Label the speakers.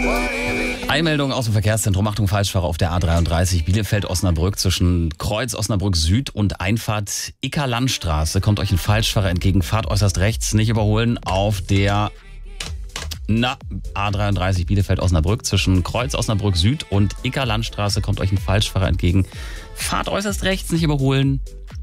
Speaker 1: Eilmeldung aus dem Verkehrszentrum. Achtung, Falschfahrer auf der A33 Bielefeld-Osnabrück zwischen Kreuz Osnabrück Süd und Einfahrt Icker-Landstraße. Kommt euch ein Falschfahrer entgegen, fahrt äußerst rechts, nicht überholen auf der A33 Bielefeld-Osnabrück zwischen Kreuz Osnabrück Süd und Icker-Landstraße. Kommt euch ein Falschfahrer entgegen, fahrt äußerst rechts, nicht überholen